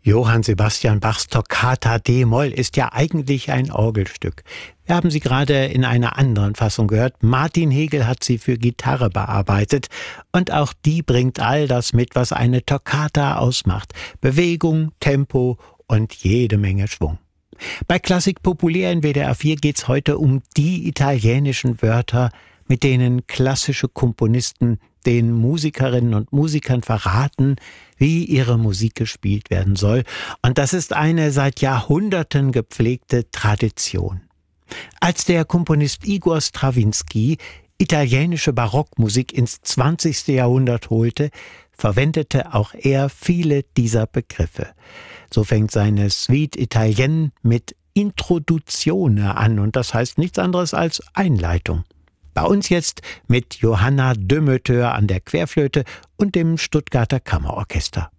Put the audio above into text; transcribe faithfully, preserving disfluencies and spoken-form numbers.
Johann Sebastian Bachs Toccata d-Moll ist ja eigentlich ein Orgelstück. Wir haben sie gerade in einer anderen Fassung gehört. Martin Hegel hat sie für Gitarre bearbeitet. Und auch die bringt all das mit, was eine Toccata ausmacht. Bewegung, Tempo und jede Menge Schwung. Bei Klassik Populär in W D R vier geht's heute um die italienischen Wörter, mit denen klassische Komponisten den Musikerinnen und Musikern verraten, wie ihre Musik gespielt werden soll. Und das ist eine seit Jahrhunderten gepflegte Tradition. Als der Komponist Igor Strawinski italienische Barockmusik ins zwanzigste Jahrhundert holte, verwendete auch er viele dieser Begriffe. So fängt seine Suite Italienne mit Introduzione an und das heißt nichts anderes als Einleitung. Bei uns jetzt mit Johanna Demeter an der Querflöte und dem Stuttgarter Kammerorchester.